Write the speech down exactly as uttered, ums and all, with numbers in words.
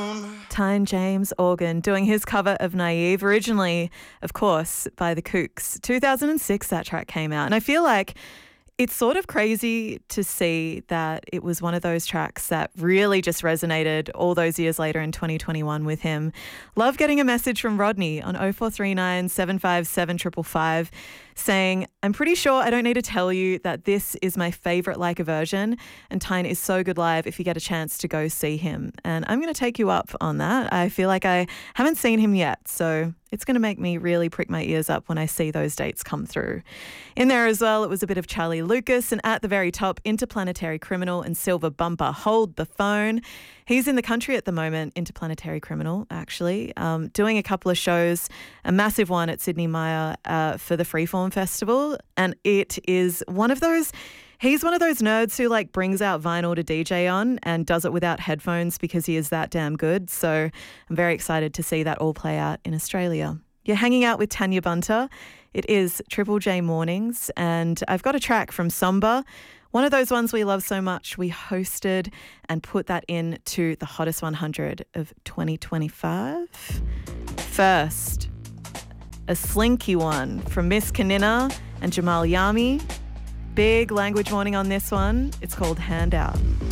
Tyne James Organ doing his cover of Naive, originally, of course, by the Kooks. two thousand six that track came out, and I feel like it's sort of crazy to see that it was one of those tracks that really just resonated all those years later in twenty twenty-one with him. Love getting a message from Rodney on oh four three nine, seven five seven, five five five saying, I'm pretty sure I don't need to tell you that this is my favourite Leica version, and Tyne is so good live if you get a chance to go see him. And I'm going to take you up on that. I feel like I haven't seen him yet, so it's going to make me really prick my ears up when I see those dates come through. In there as well, it was a bit of Charlie Lucas, and at the very top, Interplanetary Criminal and Silver Bumper, Hold the Phone. He's in the country at the moment, Interplanetary Criminal, actually, um, doing a couple of shows, a massive one at Sydney Maya uh, for the Freeform Festival. And it is one of those, he's one of those nerds who like brings out vinyl to D J on and does it without headphones because he is that damn good. So I'm very excited to see that all play out in Australia. You're hanging out with Tanya Bunter. It is Triple J Mornings, and I've got a track from Somber, one of those ones we love so much. We hosted and put that into the hottest one hundred of twenty twenty-five. First, a slinky one from Miss Kanina and Jamal Yami. Big language warning on this one. It's called Handout.